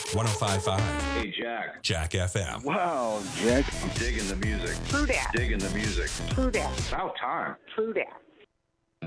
105.5 Hey, Jack. Jack FM. Wow, Jack. I'm digging the music. True that. Digging the music. True that. About time. True that.